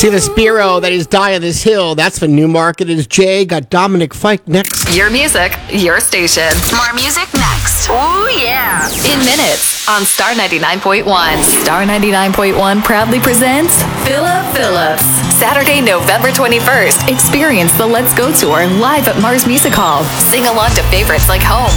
See the Spiro that is Die on this hill. That's for Newmarket. Is Jay. Got Dominic Fike next. Your music, your station. More music next. Ooh, yeah. In minutes on Star 99.1. Star 99.1 proudly presents Philip Phillips. Saturday, November 21st. Experience the Let's Go Tour live at Mars Music Hall. Sing along to favorites like Home,